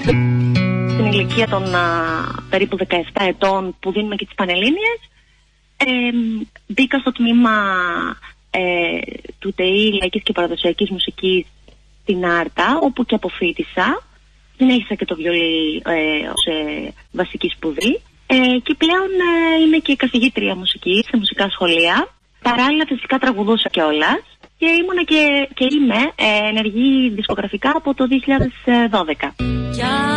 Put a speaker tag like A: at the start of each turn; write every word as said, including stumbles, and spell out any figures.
A: Στην ηλικία των α, περίπου δεκαεπτά ετών που δίνουμε και τις Πανελλήνιες, ε, μπήκα στο τμήμα ε, του ΤΕΗ Λαϊκής και Παραδοσιακής Μουσικής στην Άρτα, όπου και αποφοίτησα. Συνέχισα και το βιολί ε, ως ε, βασική σπουδή ε, και πλέον ε, είμαι και καθηγήτρια μουσικής σε μουσικά σχολεία. Παράλληλα φυσικά τραγουδούσα κιόλας και ήμουνα και, και είμαι ε, ενεργή δισκογραφικά από το δύο χιλιάδες δώδεκα.